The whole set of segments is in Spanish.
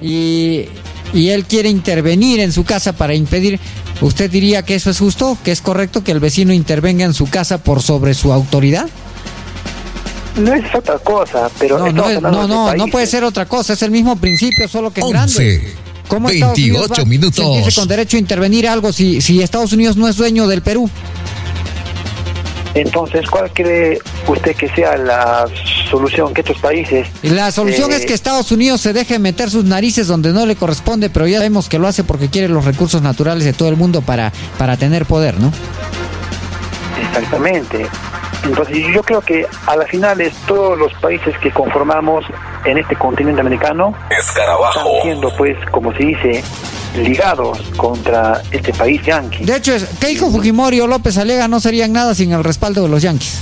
y él quiere intervenir en su casa para impedir, ¿usted diría que eso es justo? ¿Que es correcto que el vecino intervenga en su casa por sobre su autoridad? No es otra cosa, pero... No puede ser otra cosa, es el mismo principio, solo que en grande. ¿Cómo 28 minutos. Sentirse con derecho a intervenir algo si Estados Unidos no es dueño del Perú? Entonces, ¿cuál cree usted que sea la solución? Que estos países... La solución es que Estados Unidos se deje meter sus narices donde no le corresponde, pero ya vemos que lo hace porque quiere los recursos naturales de todo el mundo para tener poder, ¿no? Exactamente. Entonces yo creo que a la final es todos los países que conformamos en este continente americano están siendo, pues, como se dice, ligados contra este país yanqui. De hecho, Keiko Fujimori o López Aliaga no serían nada sin el respaldo de los yanquis.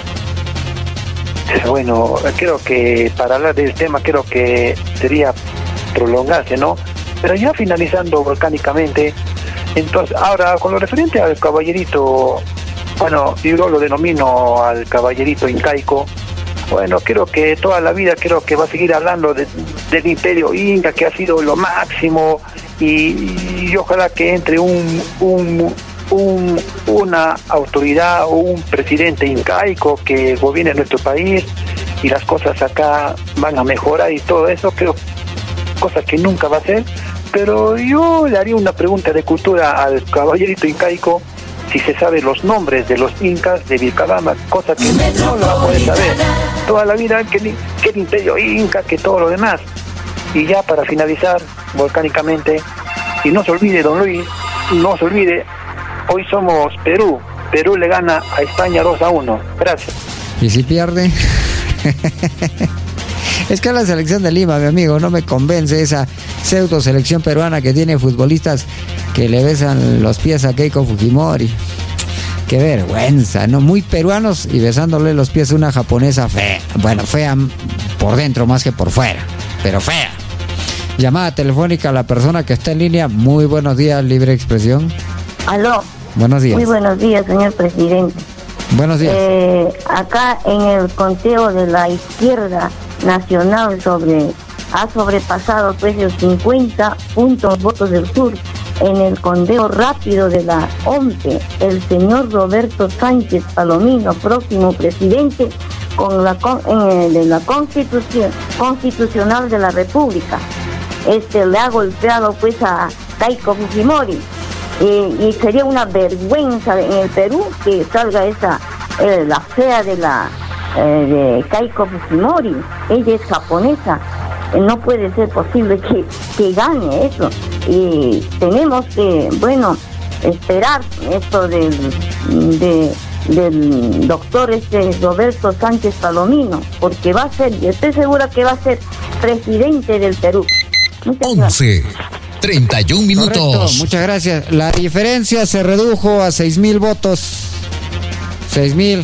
Bueno, creo que para hablar del tema creo que sería prolongarse, ¿no? Pero ya finalizando volcánicamente, entonces ahora con lo referente al caballerito, bueno, yo lo denomino al caballerito incaico. Bueno, creo que toda la vida creo que va a seguir hablando del imperio inca, que ha sido lo máximo, y ojalá que entre una autoridad o un presidente incaico que gobierne nuestro país y las cosas acá van a mejorar y todo eso, creo, cosa que nunca va a ser. Pero yo le haría una pregunta de cultura al caballerito incaico, si se sabe los nombres de los incas de Vilcabamba, cosa que no lo va a poder saber. Toda la vida que el imperio inca, que todo lo demás. Y ya para finalizar, volcánicamente, y no se olvide, don Luis, no se olvide, hoy somos Perú. Perú le gana a España 2-1. Gracias. ¿Y si pierde? Es que la selección de Lima, mi amigo, no me convence esa pseudo selección peruana que tiene futbolistas que le besan los pies a Keiko Fujimori. Qué vergüenza, ¿no? Muy peruanos y besándole los pies a una japonesa fea. Bueno, fea por dentro más que por fuera, pero fea. Llamada telefónica a la persona que está en línea. Muy buenos días, Libre Expresión. Aló. Buenos días. Muy buenos días, señor presidente. Buenos días. Acá en el conteo de la izquierda nacional ha sobrepasado pues los 50 puntos votos del sur. En el conteo rápido de la OMPE, el señor Roberto Sánchez Palomino, próximo presidente de la Constitucional de la República, le ha golpeado pues a Keiko Fujimori, y sería una vergüenza en el Perú que salga la fea de Keiko Fujimori. Ella es japonesa. No puede ser posible que gane eso. Y tenemos que, esperar esto del doctor Roberto Sánchez Palomino, porque va a ser, yo estoy segura que va a ser presidente del Perú. Muchas gracias. 31 minutos. Correcto, muchas gracias. La diferencia se redujo a 6,000 votos. 6,000.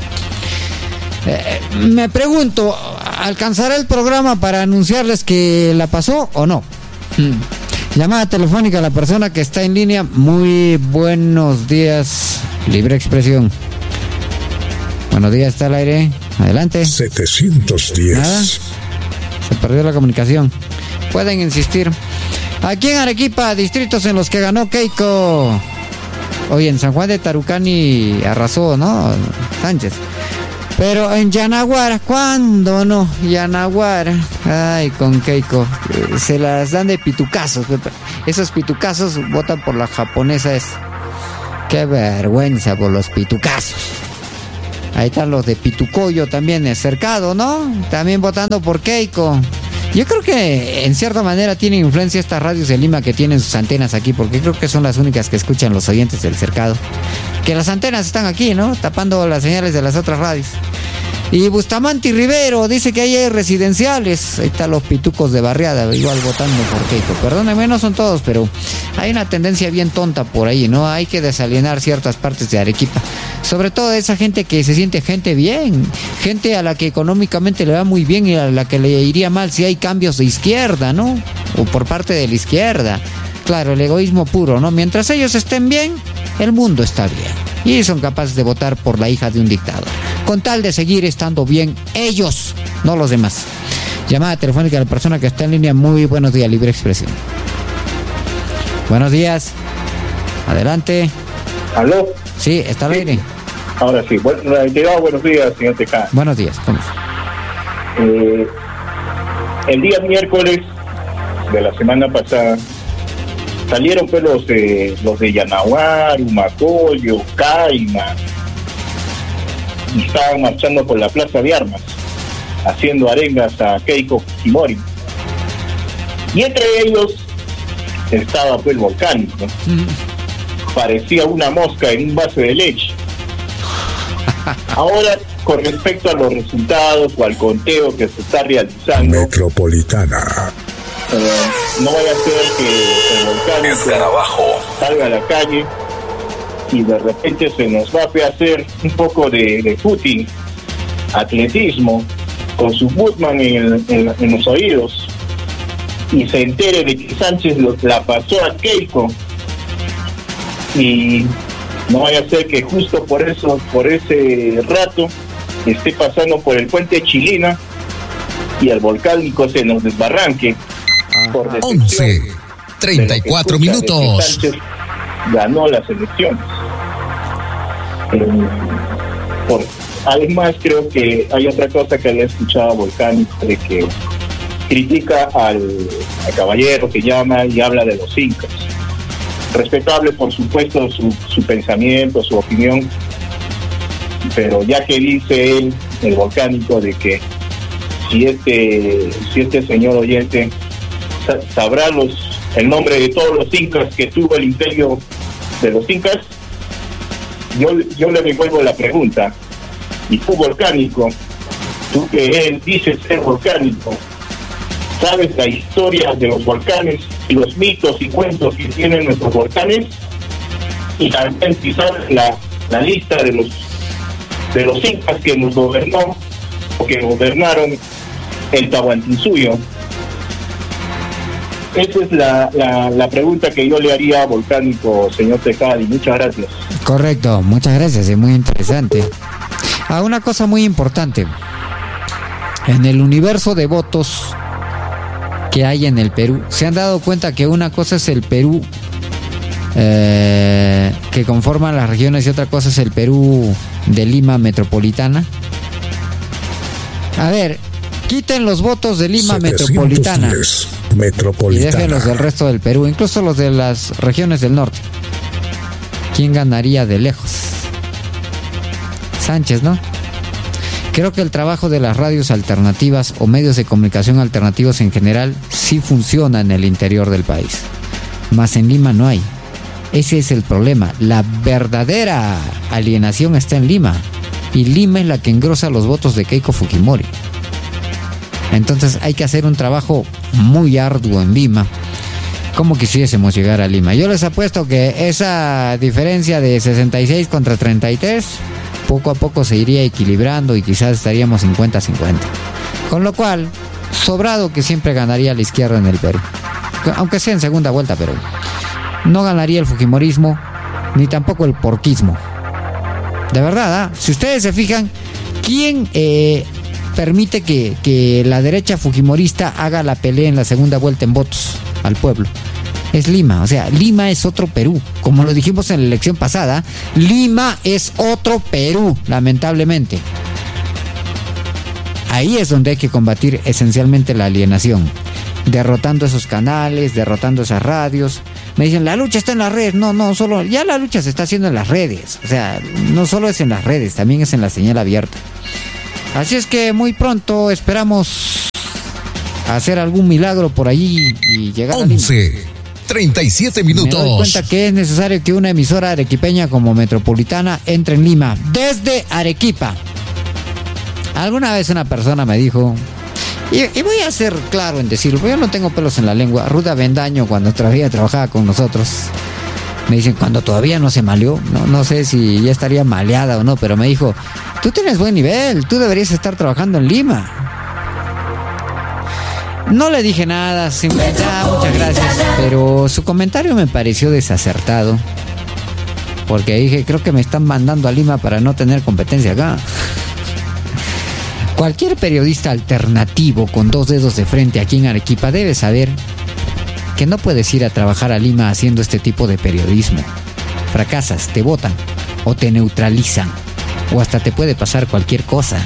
Me pregunto, ¿alcanzará el programa para anunciarles que la pasó o no? Llamada telefónica a la persona que está en línea. Muy buenos días, Libre Expresión. Buenos días, está al aire. Adelante. 710. ¿Nada? Se perdió la comunicación. Pueden insistir. Aquí en Arequipa, distritos en los que ganó Keiko. Hoy en San Juan de Tarucani arrasó, ¿no? Sánchez. Pero en Yanaguara, ¿cuándo no? Yanaguara, ay, con Keiko, se las dan de pitucazos. Esos pitucazos votan por la japonesa. Qué vergüenza por los pitucazos. Ahí están los de Pitucoyo también, cercado, ¿no? También votando por Keiko. Yo creo que en cierta manera tiene influencia estas radios de Lima que tienen sus antenas aquí, porque creo que son las únicas que escuchan los oyentes del cercado. Que las antenas están aquí, ¿no? Tapando las señales de las otras radios. Y Bustamante y Rivero dice que ahí hay residenciales. Ahí están los pitucos de barriada, igual votando por Keiko. Perdónenme, no son todos, pero hay una tendencia bien tonta por ahí, ¿no? Hay que desalienar ciertas partes de Arequipa. Sobre todo esa gente que se siente gente bien, gente a la que económicamente le va muy bien y a la que le iría mal si hay cambios de izquierda, ¿no? O por parte de la izquierda. Claro, el egoísmo puro, ¿no? Mientras ellos estén bien, el mundo está bien. Y son capaces de votar por la hija de un dictador, con tal de seguir estando bien ellos, no los demás. Llamada telefónica de la persona que está en línea. Muy buenos días, Libre Expresión. Buenos días. Adelante. ¿Aló? Sí, está al aire. Ahora sí. Buenos días, señor Tejada. Buenos días. ¿Cómo está? El día miércoles de la semana pasada salieron pues los de Yanaguar, Humacoyo, Caima, y estaban marchando por la Plaza de Armas, haciendo arengas a Keiko Fujimori. Y entre ellos estaba pues el Volcánico. Parecía una mosca en un vaso de leche. Ahora, con respecto a los resultados o al conteo que se está realizando, Metropolitana. no vaya a ser que el Volcánico salga a la calle y de repente se nos va a hacer un poco de footing, atletismo, con su Budman en los oídos, y se entere de que Sánchez la pasó a Keiko, y no vaya a ser que justo por ese rato esté pasando por el puente Chilina y el Volcánico se nos desbarranque por 11:34 minutos. De que Sánchez ganó las elecciones. Además, creo que hay otra cosa que había escuchado a Volcánico, de que critica al caballero que llama y habla de los incas. Respetable, por supuesto, su pensamiento, su opinión, pero ya que dice él, el Volcánico, de que si este señor oyente sabrá el nombre de todos los incas que tuvo el imperio de los incas, yo le devuelvo la pregunta. Y tú, Volcánico, tú que él dice ser volcánico, ¿sabes la historia de los volcanes y los mitos y cuentos que tienen nuestros volcanes? Y también si sabes la lista de los incas que nos gobernó o que gobernaron el Tahuantinsuyo. Esa es la pregunta que yo le haría a Volcánico, señor Tejada, y muchas gracias. Correcto, muchas gracias, es muy interesante. Una cosa muy importante. En el universo de votos que hay en el Perú, se han dado cuenta que una cosa es el Perú que conforman las regiones y otra cosa es el Perú de Lima metropolitana. A ver, quiten los votos de Lima metropolitana y dejen los del resto del Perú, incluso los de las regiones del norte. ¿Quién ganaría de lejos? Sánchez, ¿no? Creo que el trabajo de las radios alternativas o medios de comunicación alternativos en general sí funciona en el interior del país, mas en Lima no hay. Ese es el problema. La verdadera alienación está en Lima, y Lima es la que engrosa los votos de Keiko Fujimori. Entonces hay que hacer un trabajo muy arduo en Lima. ¿Cómo quisiésemos llegar a Lima? Yo les apuesto que esa diferencia de 66 contra 33 poco a poco se iría equilibrando y quizás estaríamos 50-50. Con lo cual, sobrado que siempre ganaría la izquierda en el Perú. Aunque sea en segunda vuelta, pero no ganaría el fujimorismo ni tampoco el porquismo. De verdad, si ustedes se fijan, ¿quién permite que la derecha fujimorista haga la pelea en la segunda vuelta en votos al pueblo? Es Lima. O sea, Lima es otro Perú. Como lo dijimos en la elección pasada, Lima es otro Perú, lamentablemente. Ahí es donde hay que combatir esencialmente la alienación, derrotando esos canales, derrotando esas radios. Me dicen, la lucha está en las redes. No, solo, ya la lucha se está haciendo en las redes. O sea, no solo es en las redes, también es en la señal abierta. Así es que muy pronto esperamos hacer algún milagro por allí y llegar a Lima. 11:37 minutos. Me doy cuenta que es necesario que una emisora arequipeña como Metropolitana entre en Lima, desde Arequipa. Alguna vez una persona me dijo, y voy a ser claro en decirlo, porque yo no tengo pelos en la lengua, Ruda Bendaño, cuando todavía trabajaba con nosotros, me dicen, cuando todavía no se maleó, no sé si ya estaría maleada o no, pero me dijo, tú tienes buen nivel, tú deberías estar trabajando en Lima. No le dije nada, simplemente, muchas gracias, pero su comentario me pareció desacertado, porque dije, creo que me están mandando a Lima para no tener competencia acá. Cualquier periodista alternativo con 2 dedos de frente aquí en Arequipa debe saber que no puedes ir a trabajar a Lima haciendo este tipo de periodismo. Fracasas, te botan o te neutralizan o hasta te puede pasar cualquier cosa.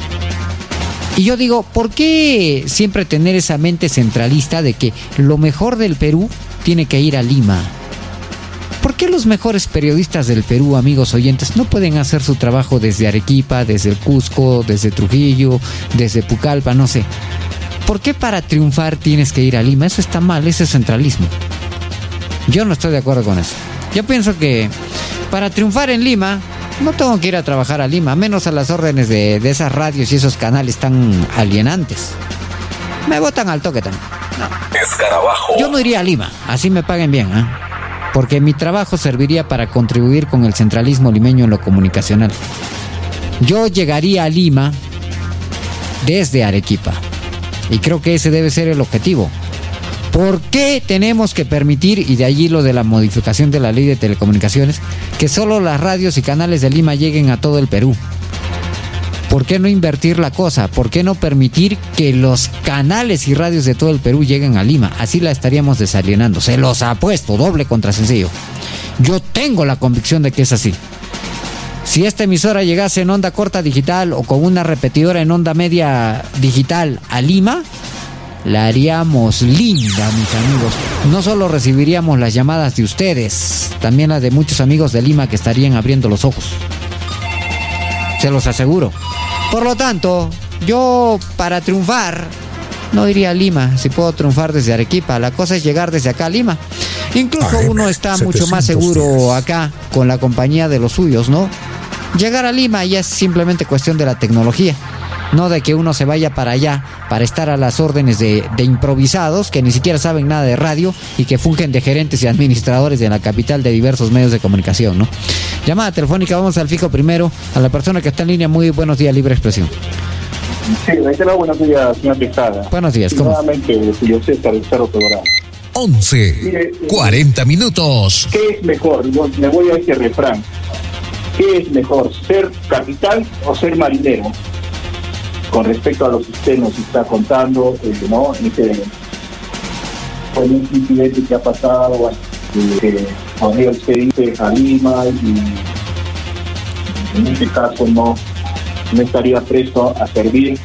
Y yo digo, ¿por qué siempre tener esa mente centralista de que lo mejor del Perú tiene que ir a Lima? ¿Por qué los mejores periodistas del Perú, amigos oyentes, no pueden hacer su trabajo desde Arequipa, desde el Cusco, desde Trujillo, desde Pucallpa, no sé? ¿Por qué para triunfar tienes que ir a Lima? Eso está mal, ese es centralismo. Yo no estoy de acuerdo con eso. Yo pienso que para triunfar en Lima, no tengo que ir a trabajar a Lima, menos a las órdenes de esas radios y esos canales tan alienantes. Me botan al toque también. No. Escarabajo. Yo no iría a Lima, así me paguen bien, ¿eh? Porque mi trabajo serviría para contribuir con el centralismo limeño en lo comunicacional. Yo llegaría a Lima desde Arequipa. Y creo que ese debe ser el objetivo. ¿Por qué tenemos que permitir, y de allí lo de la modificación de la ley de telecomunicaciones, que solo las radios y canales de Lima lleguen a todo el Perú? ¿Por qué no invertir la cosa? ¿Por qué no permitir que los canales y radios de todo el Perú lleguen a Lima? Así la estaríamos desalienando. Se los apuesto, doble contra sencillo. Yo tengo la convicción de que es así. Si esta emisora llegase en onda corta digital o con una repetidora en onda media digital a Lima, la haríamos linda, mis amigos. No solo recibiríamos las llamadas de ustedes, también las de muchos amigos de Lima que estarían abriendo los ojos. Se los aseguro. Por lo tanto, yo para triunfar no iría a Lima. Si puedo triunfar desde Arequipa, la cosa es llegar desde acá a Lima. Incluso uno está mucho más seguro acá con la compañía de los suyos, ¿no? Llegar a Lima ya es simplemente cuestión de la tecnología, no de que uno se vaya para allá para estar a las órdenes de improvisados que ni siquiera saben nada de radio y que fungen de gerentes y administradores de la capital de diversos medios de comunicación, ¿no? Llamada telefónica, vamos al fijo primero, a la persona que está en línea. Muy buenos días, Libre Expresión. Sí, buenos días, señor Tejada. Buenos días, ¿cómo? Nuevamente, Julio César, el Cerro Programa. 11:40 minutos. ¿Qué es mejor? Me voy a ese refrán. ¿Qué es mejor, ser capitán o ser marinero? Con respecto a lo que usted nos está contando, ¿no? Con un incidente que ha pasado, que podría usted irse a Lima y en este caso no estaría presto a servir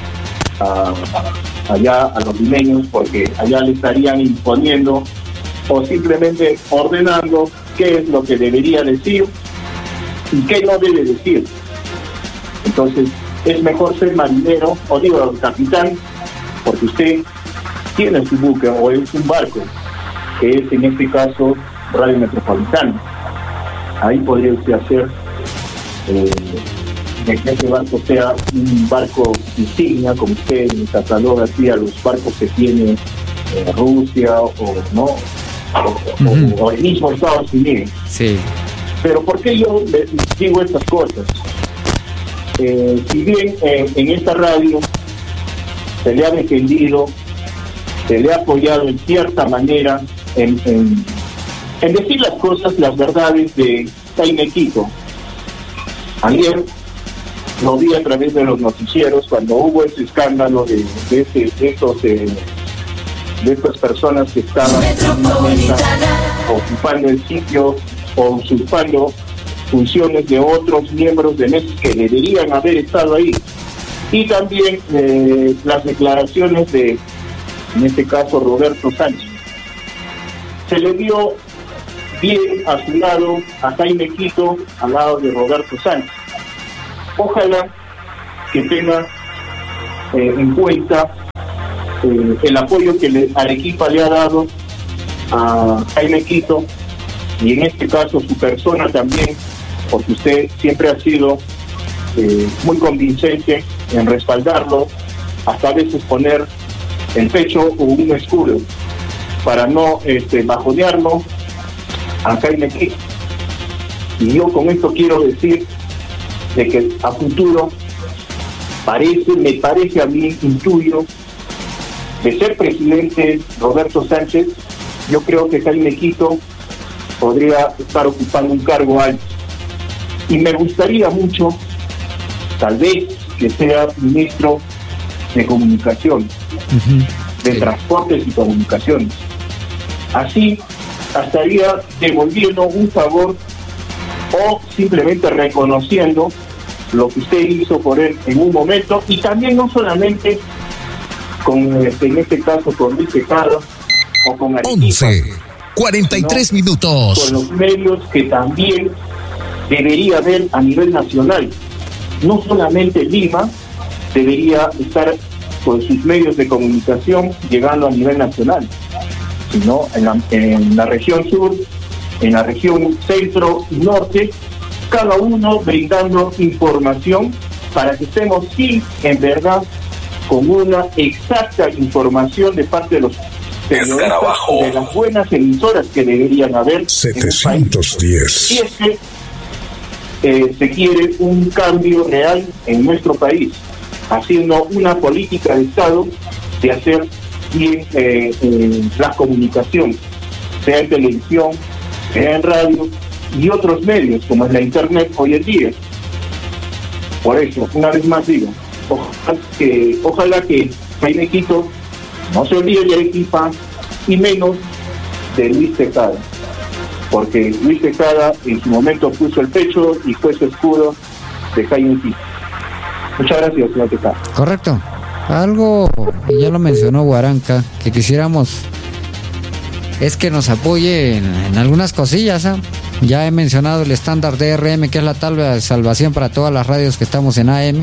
allá a los limeños, porque allá le estarían imponiendo o simplemente ordenando qué es lo que debería decir y qué no debe decir. Entonces es mejor ser marinero, o digo capitán, porque usted tiene su buque o es un barco, que es en este caso Radio Metropolitana. Ahí podría usted hacer de que ese barco sea un barco insignia, como usted cataloga así a los barcos que tiene Rusia o no o el mismo Estados Unidos. Sí. Pero ¿por qué yo les digo estas cosas? Si bien en esta radio se le ha defendido, se le ha apoyado en cierta manera en decir las cosas, las verdades de Jaime Quito. Ayer lo vi a través de los noticieros cuando hubo ese escándalo de estas personas que estaban en una mesa ocupando el sitio o usurpando funciones de otros miembros de mesas que deberían haber estado ahí. Y también las declaraciones de, en este caso, Roberto Sánchez. Se le dio bien a su lado a Jaime Quito, al lado de Roberto Sánchez. Ojalá que tenga en cuenta el apoyo que Arequipa le ha dado a Jaime Quito, y en este caso su persona también, porque usted siempre ha sido muy convincente en respaldarlo, hasta a veces poner el pecho o un escudo para no bajonearlo a Jaime Quito. Y yo con esto quiero decir de que a futuro me parece a mí, intuyo, de ser presidente Roberto Sánchez, yo creo que Jaime Quito podría estar ocupando un cargo alto. Y me gustaría mucho, tal vez, que sea ministro de Comunicación, de Transportes y Comunicaciones. Así estaría devolviendo un favor o simplemente reconociendo lo que usted hizo por él en un momento, y también no solamente con en este caso con Luis Tejada o con Arequipa, 11:43 minutos. con los medios que también debería haber a nivel nacional. No solamente Lima debería estar con sus medios de comunicación llegando a nivel nacional, sino en la región sur, en la región centro y norte, cada uno brindando información para que estemos, sí, en verdad, con una exacta información de parte de los periodistas, de las buenas emisoras que deberían haber 710. si es que se quiere un cambio real en nuestro país, haciendo una política de Estado de hacer bien la comunicación, sea en televisión, sea en radio y otros medios como es la internet hoy en día. Por eso, una vez más digo, ojalá que Jaime Quito no se olvide de Arequipa y menos de Luis Tejada, porque Luis Tejada en su momento puso el pecho y fue su escudo de Jaime Quito. Muchas gracias, señor Tejada. Correcto. Algo, y ya lo mencionó Guaranca, que quisiéramos es que nos apoye en algunas cosillas, ¿eh? Ya he mencionado el estándar DRM, que es la tabla de salvación para todas las radios que estamos en AM.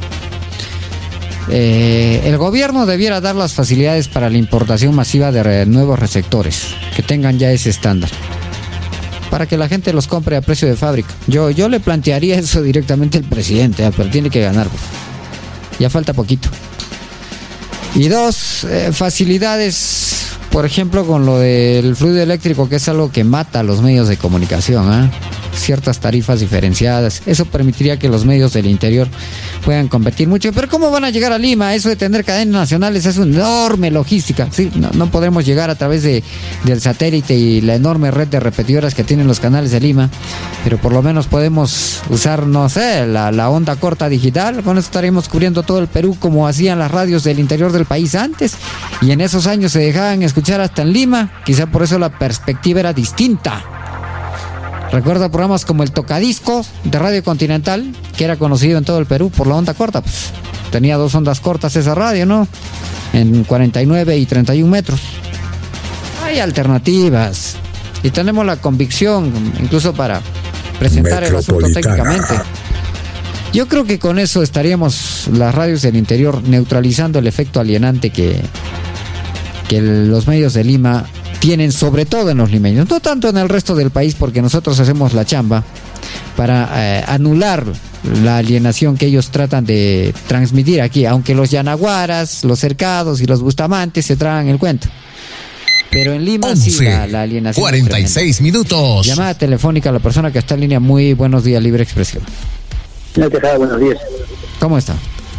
El gobierno debiera dar las facilidades para la importación masiva de nuevos receptores que tengan ya ese estándar, para que la gente los compre a precio de fábrica. Yo le plantearía eso directamente al presidente, pero tiene que ganar, pues. Ya falta poquito. Y dos, facilidades, por ejemplo, con lo del fluido eléctrico, que es algo que mata a los medios de comunicación, ¿eh? Ciertas tarifas diferenciadas. Eso permitiría que los medios del interior puedan competir mucho. Pero ¿cómo van a llegar a Lima? Eso de tener cadenas nacionales es una enorme logística. Sí, no podremos llegar a través del satélite y la enorme red de repetidoras que tienen los canales de Lima. Pero por lo menos podemos usar, no sé, la onda corta digital. Con eso estaríamos cubriendo todo el Perú como hacían las radios del interior del país antes. Y en esos años se dejaban escuchar hasta en Lima. Quizá por eso la perspectiva era distinta. Recuerdo programas como el Tocadiscos de Radio Continental, que era conocido en todo el Perú por la onda corta. Pues, tenía 2 ondas cortas esa radio, ¿no? En 49 y 31 metros. Hay alternativas. Y tenemos la convicción, incluso para presentar el asunto técnicamente. Yo creo que con eso estaríamos las radios del interior neutralizando el efecto alienante que los medios de Lima tienen, sobre todo en los limeños, no tanto en el resto del país, porque nosotros hacemos la chamba para anular la alienación que ellos tratan de transmitir aquí, aunque los yanaguaras, los cercados y los bustamantes se tragan el cuento. Pero en Lima 11, sí la alienación 46 minutos. Llamada telefónica a la persona que está en línea. Muy buenos días, Libre Expresión. Señor Tejada, buenos días. ¿Cómo está?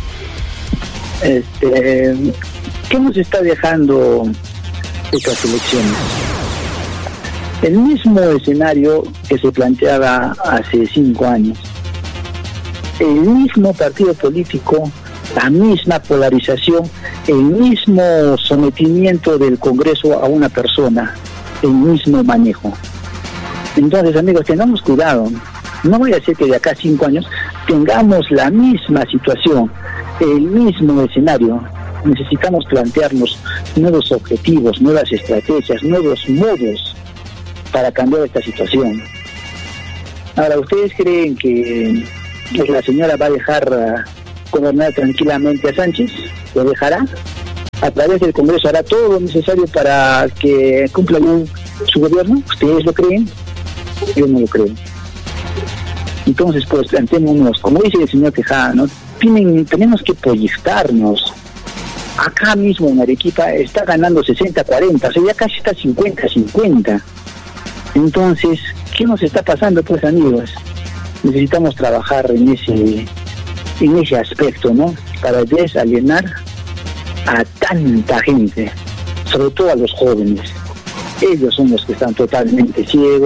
¿Qué nos está dejando estas elecciones? El mismo escenario que se planteaba hace 5 años. El mismo partido político, la misma polarización, el mismo sometimiento del Congreso a una persona, el mismo manejo. Entonces, amigos, tengamos cuidado. No voy a decir que de acá a 5 años tengamos la misma situación, el mismo escenario. Necesitamos plantearnos nuevos objetivos, nuevas estrategias, nuevos modos para cambiar esta situación. Ahora, ¿ustedes creen que la señora va a dejar gobernar tranquilamente a Sánchez? ¿Lo dejará? ¿A través del Congreso hará todo lo necesario para que cumpla bien su gobierno? ¿Ustedes lo creen? Yo no lo creo. Entonces, pues, planteémonos, como dice el señor Tejada, ¿no? Tenemos que proyectarnos. Acá mismo en Arequipa está ganando 60-40, o sea, ya casi está 50-50. Entonces, ¿qué nos está pasando, pues, amigos? Necesitamos trabajar en ese aspecto, ¿no? Para desalienar a tanta gente, sobre todo a los jóvenes. Ellos son los que están totalmente ciegos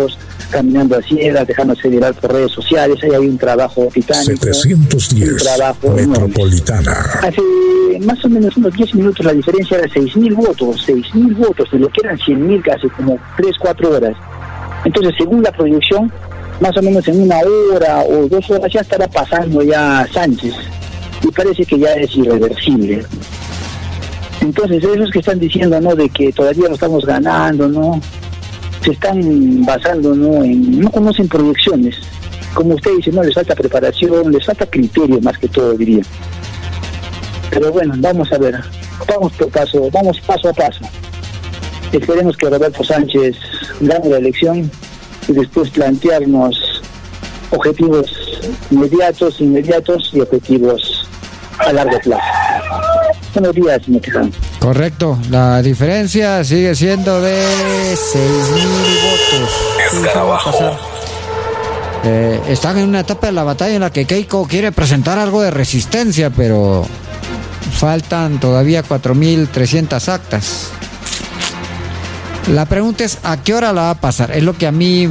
caminando a ciegas, dejándose viral por redes sociales. Ahí hay un trabajo titánico. 710, un trabajo Metropolitana. Hace más o menos unos 10 minutos la diferencia era 6.000 votos, de lo que eran 100.000 casi como 3-4 horas. Entonces, según la proyección, más o menos en 1 hora o 2 horas ya estará pasando ya Sánchez. Y parece que ya es irreversible. Entonces, esos que están diciendo, ¿no?, de que todavía lo estamos ganando, ¿no?, se están basando, ¿no?, no conocen proyecciones. Como usted dice, no les falta preparación, les falta criterio más que todo, diría. Pero bueno, vamos a ver, vamos paso a paso. Esperemos que Roberto Sánchez gane la elección y después plantearnos objetivos inmediatos y objetivos a largo plazo. Buenos días, señor Tejano. Correcto, la diferencia sigue siendo de 6.000 votos. Escarabajo. Están en una etapa de la batalla en la que Keiko quiere presentar algo de resistencia, pero faltan todavía 4.300 actas. La pregunta es, ¿a qué hora la va a pasar? Es lo que a mí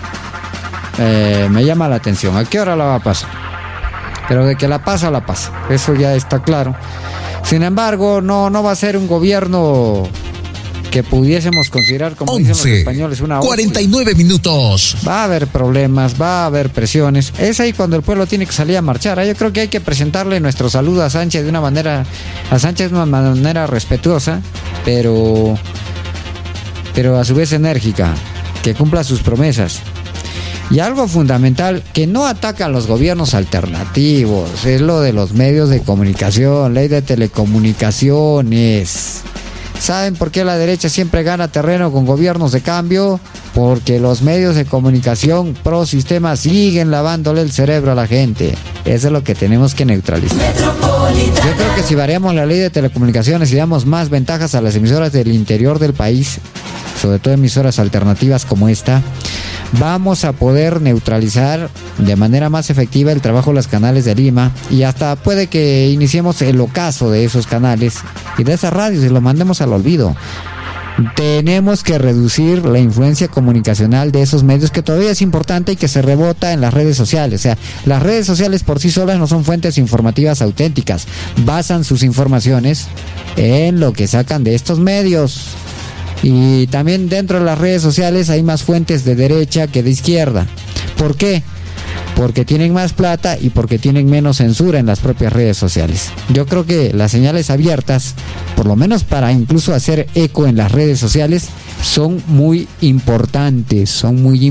me llama la atención. ¿A qué hora la va a pasar? Pero de que la pasa, la pasa. Eso ya está claro. Sin embargo, no va a ser un gobierno que pudiésemos considerar, como dicen los españoles, una 49 minutos. Va a haber problemas, va a haber presiones. Es ahí cuando el pueblo tiene que salir a marchar. Yo creo que hay que presentarle nuestro saludo a Sánchez de una manera respetuosa, pero a su vez enérgica, que cumpla sus promesas. Y algo fundamental, que no ataca a los gobiernos alternativos, es lo de los medios de comunicación, ley de telecomunicaciones. ¿Saben por qué la derecha siempre gana terreno con gobiernos de cambio? Porque los medios de comunicación pro sistema siguen lavándole el cerebro a la gente. Eso es lo que tenemos que neutralizar. Yo creo que si variamos la ley de telecomunicaciones y damos más ventajas a las emisoras del interior del país, sobre todo emisoras alternativas como esta, vamos a poder neutralizar de manera más efectiva el trabajo de los canales de Lima, y hasta puede que iniciemos el ocaso de esos canales y de esas radios y lo mandemos al olvido. Tenemos que reducir la influencia comunicacional de esos medios, que todavía es importante y que se rebota en las redes sociales. O sea, las redes sociales por sí solas no son fuentes informativas auténticas, basan sus informaciones en lo que sacan de estos medios. Y también dentro de las redes sociales hay más fuentes de derecha que de izquierda. ¿Por qué? Porque tienen más plata y porque tienen menos censura en las propias redes sociales. Yo creo que las señales abiertas, por lo menos para incluso hacer eco en las redes sociales, son muy importantes,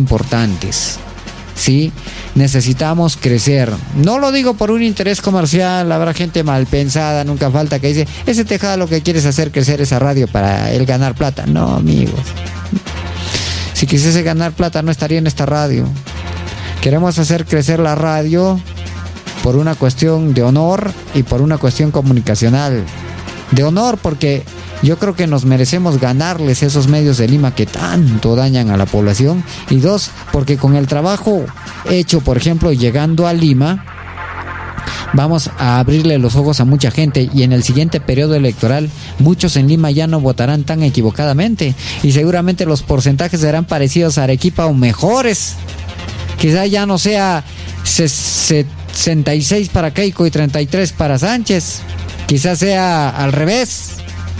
¿sí? Necesitamos crecer. No lo digo por un interés comercial, habrá gente mal pensada, nunca falta, que dice, ese Tejada lo que quiere es hacer crecer esa radio para él ganar plata. No, amigos. Si quisiese ganar plata no estaría en esta radio. Queremos hacer crecer la radio por una cuestión de honor y por una cuestión comunicacional. De honor porque yo creo que nos merecemos ganarles esos medios de Lima que tanto dañan a la población. Y 2, porque con el trabajo hecho, por ejemplo, llegando a Lima, vamos a abrirle los ojos a mucha gente, y en el siguiente periodo electoral muchos en Lima ya no votarán tan equivocadamente, y seguramente los porcentajes serán parecidos a Arequipa o mejores. Quizá ya no sea 66 para Keiko y 33 para Sánchez. Quizás sea al revés.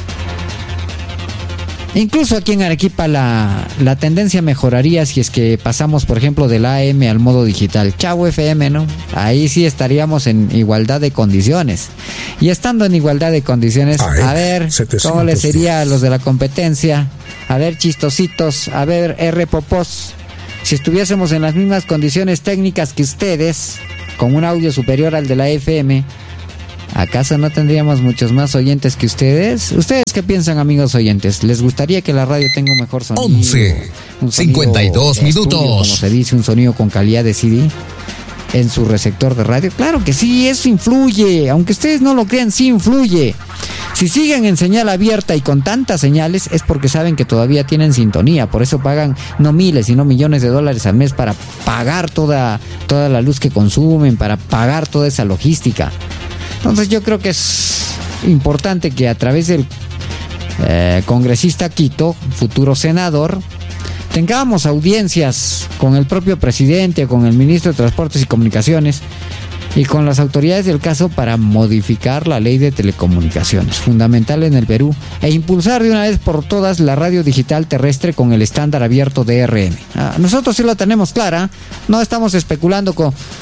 Incluso aquí en Arequipa la tendencia mejoraría si es que pasamos, por ejemplo, del AM al modo digital. Chau FM, ¿no? Ahí sí estaríamos en igualdad de condiciones. Y estando en igualdad de condiciones, a ver cómo les sería a los de la competencia. A ver, chistositos, a ver, popos. Si estuviésemos en las mismas condiciones técnicas que ustedes, con un audio superior al de la FM, ¿acaso no tendríamos muchos más oyentes que ustedes? ¿Ustedes qué piensan, amigos oyentes? ¿Les gustaría que la radio tenga un mejor sonido? 11:52 minutos. Como se dice, un sonido con calidad de CD en su receptor de radio. Claro que sí, eso influye. Aunque ustedes no lo crean, sí influye. Si siguen en señal abierta y con tantas señales, es porque saben que todavía tienen sintonía. Por eso pagan no miles, sino millones de dólares al mes para pagar toda la luz que consumen, para pagar toda esa logística. Entonces yo creo que es importante que a través del congresista Quito, futuro senador, tengamos audiencias con el propio presidente, con el ministro de Transportes y Comunicaciones y con las autoridades del caso para modificar la ley de telecomunicaciones, fundamental en el Perú, e impulsar de una vez por todas la radio digital terrestre con el estándar abierto DRM. Nosotros sí lo tenemos clara, no estamos especulando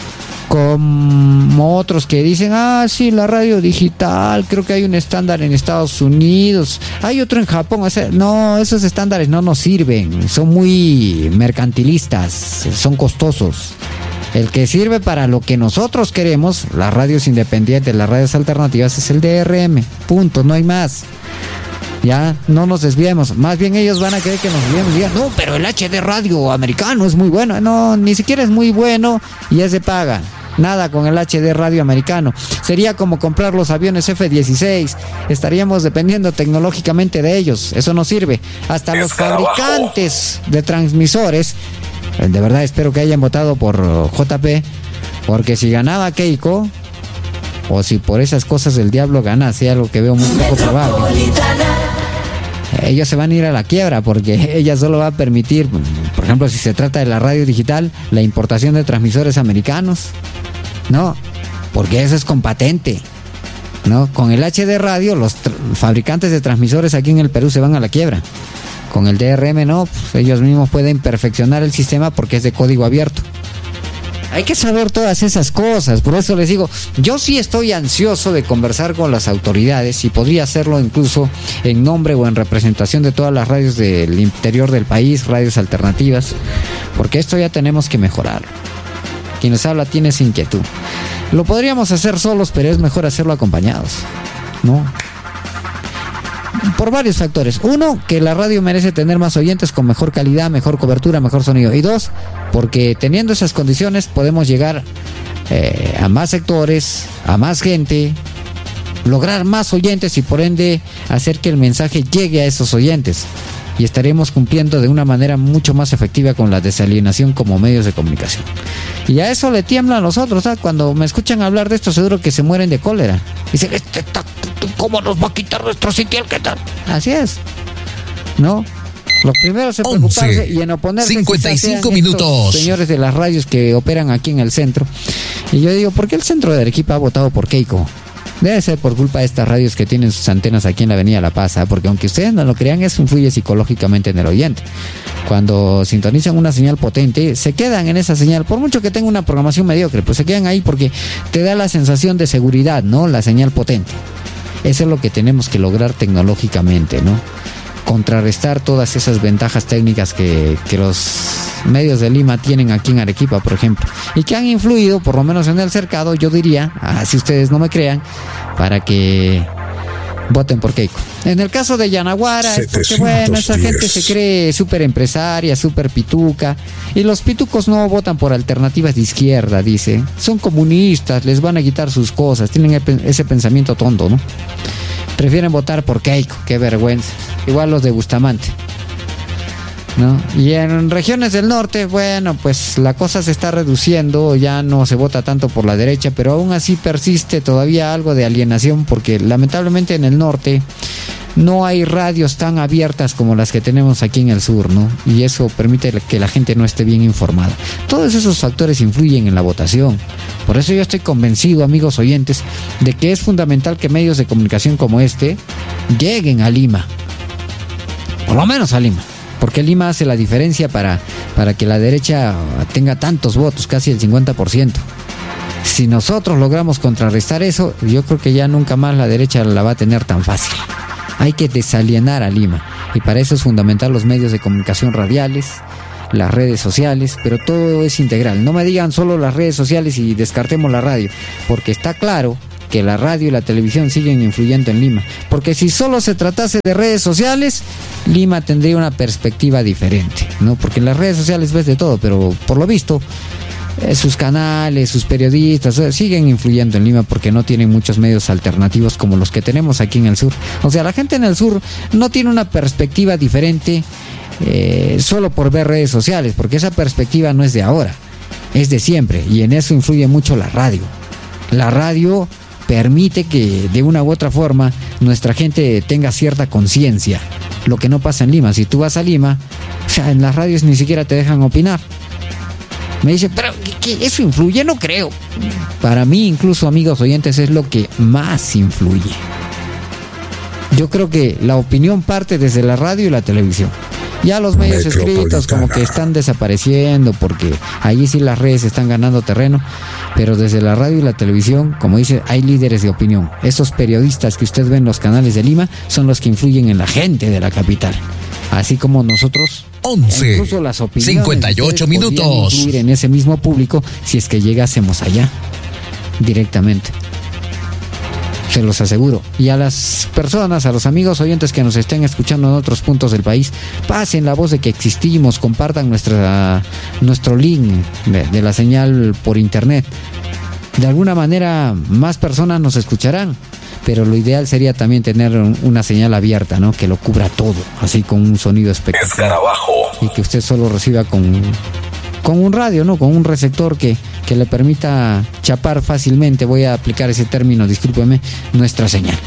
como otros que dicen, sí, la radio digital, creo que hay un estándar en Estados Unidos, hay otro en Japón. No, esos estándares no nos sirven, son muy mercantilistas, son costosos. El que sirve para lo que nosotros queremos, las radios independientes, las radios alternativas, es el DRM, punto, no hay más. Ya, no nos desviemos. Más bien ellos van a querer que nos desviemos y digan, no, pero el HD radio americano es muy bueno. No, ni siquiera es muy bueno y es de paga. Nada con el HD radio americano. Sería como comprar los aviones F-16. Estaríamos dependiendo tecnológicamente de ellos. Eso no sirve. Hasta los fabricantes de transmisores, de verdad espero que hayan votado por JP, porque si ganaba Keiko, o si por esas cosas el diablo ganase, algo que veo muy poco probable, ellos se van a ir a la quiebra, porque ella solo va a permitir, por ejemplo, si se trata de la radio digital, la importación de transmisores americanos. No, porque eso es con patente, ¿no? Con el HD radio, los fabricantes de transmisores aquí en el Perú se van a la quiebra. Con el DRM no, pues ellos mismos pueden perfeccionar el sistema porque es de código abierto. Hay que saber todas esas cosas, por eso les digo, yo sí estoy ansioso de conversar con las autoridades y podría hacerlo incluso en nombre o en representación de todas las radios del interior del país, radios alternativas, porque esto ya tenemos que mejorarlo. Quien les habla tiene esa inquietud. Lo podríamos hacer solos, pero es mejor hacerlo acompañados, ¿no? Por varios factores. Uno, que la radio merece tener más oyentes con mejor calidad, mejor cobertura, mejor sonido. Y dos, porque teniendo esas condiciones podemos llegar a más sectores, a más gente, lograr más oyentes y por ende hacer que el mensaje llegue a esos oyentes. Y estaremos cumpliendo de una manera mucho más efectiva con la desalienación como medios de comunicación. Y a eso le tiemblan los otros, ¿sabes? Cuando me escuchan hablar de esto, seguro que se mueren de cólera. Dicen, ¿cómo nos va a quitar nuestro sitial? ¿Qué tal? Así es, ¿no? Los primeros en preocuparse y en oponerse 55 minutos. Señores de las radios que operan aquí en el centro. Y yo digo, ¿por qué el centro de Arequipa ha votado por Keiko? Debe ser por culpa de estas radios que tienen sus antenas aquí en la Avenida La Paz, porque aunque ustedes no lo crean, eso influye psicológicamente en el oyente. Cuando sintonizan una señal potente, se quedan en esa señal, por mucho que tenga una programación mediocre, pues se quedan ahí porque te da la sensación de seguridad, ¿no? La señal potente. Eso es lo que tenemos que lograr tecnológicamente, ¿no? Contrarrestar todas esas ventajas técnicas que los medios de Lima tienen aquí en Arequipa, por ejemplo, y que han influido, por lo menos en el cercado, yo diría, si ustedes no me crean, para que voten por Keiko. En el caso de Yanaguara, es porque, bueno, esa gente se cree súper empresaria, súper pituca, y los pitucos no votan por alternativas de izquierda, dice. Son comunistas, les van a quitar sus cosas, tienen ese pensamiento tonto, ¿no? Prefieren votar por Keiko, qué vergüenza. Igual los de Bustamante, ¿no? Y en regiones del norte, bueno, pues la cosa se está reduciendo, ya no se vota tanto por la derecha, pero aún así persiste todavía algo de alienación, porque lamentablemente en el norte no hay radios tan abiertas como las que tenemos aquí en el sur, ¿no? Y eso permite que la gente no esté bien informada. Todos esos factores influyen en la votación. Por eso yo estoy convencido, amigos oyentes, de que es fundamental que medios de comunicación como este lleguen a Lima. Por lo menos a Lima. Porque Lima hace la diferencia para que la derecha tenga tantos votos, casi el 50%. Si nosotros logramos contrarrestar eso, yo creo que ya nunca más la derecha la va a tener tan fácil. Hay que desalienar a Lima, y para eso es fundamental los medios de comunicación radiales, las redes sociales, pero todo es integral. No me digan solo las redes sociales y descartemos la radio, porque está claro que la radio y la televisión siguen influyendo en Lima, porque si solo se tratase de redes sociales, Lima tendría una perspectiva diferente, ¿no? Porque en las redes sociales ves de todo, pero por lo visto sus canales, sus periodistas siguen influyendo en Lima porque no tienen muchos medios alternativos como los que tenemos aquí en el sur. O sea, la gente en el sur no tiene una perspectiva diferente solo por ver redes sociales, porque esa perspectiva no es de ahora, es de siempre, y en eso influye mucho la radio. La radio permite que de una u otra forma nuestra gente tenga cierta conciencia. lo que no pasa en Lima. Si tú vas a Lima, o sea, en las radios ni siquiera te dejan opinar. Me dice, pero ¿qué eso influye? No creo. Para mí, incluso, amigos oyentes, es lo que más influye. Yo creo que la opinión parte desde la radio y la televisión. Ya los medios escritos como que están desapareciendo porque allí sí las redes están ganando terreno, pero desde la radio y la televisión, como dice, hay líderes de opinión. Esos periodistas que usted ve en los canales de Lima son los que influyen en la gente de la capital. Así como nosotros, 11, incluso las opiniones 58 minutos. Influir en ese mismo público si es que llegásemos allá directamente. Se los aseguro. Y a las personas, a los amigos oyentes que nos estén escuchando en otros puntos del país, pasen la voz de que existimos, compartan nuestro link de la señal por internet. De alguna manera más personas nos escucharán, pero lo ideal sería también tener una señal abierta, ¿no? Que lo cubra todo, así con un sonido espectacular. Escarabajo. Y que usted solo reciba con un radio, ¿no? Con un receptor que le permita chapar fácilmente, voy a aplicar ese término, discúlpeme, nuestra señal.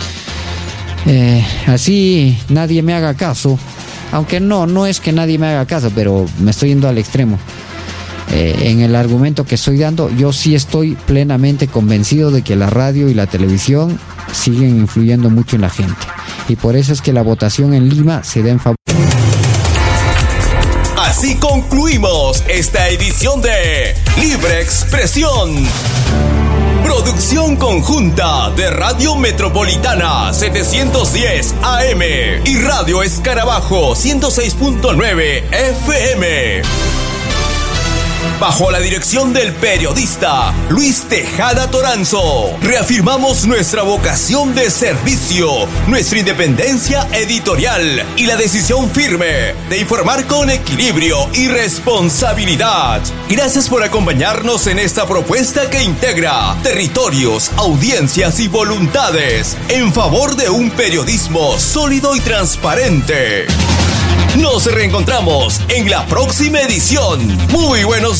Así nadie me haga caso, aunque no es que nadie me haga caso, pero me estoy yendo al extremo. En el argumento que estoy dando, yo sí estoy plenamente convencido de que la radio y la televisión siguen influyendo mucho en la gente. Y por eso es que la votación en Lima se da en favor. Así concluimos esta edición de Libre Expresión. Producción conjunta de Radio Metropolitana 710 AM y Radio Escarabajo 106.9 FM. Bajo la dirección del periodista Luis Tejada Toranzo, reafirmamos nuestra vocación de servicio, nuestra independencia editorial y la decisión firme de informar con equilibrio y responsabilidad. Gracias por acompañarnos en esta propuesta que integra territorios, audiencias y voluntades en favor de un periodismo sólido y transparente. Nos reencontramos en la próxima edición. Muy buenos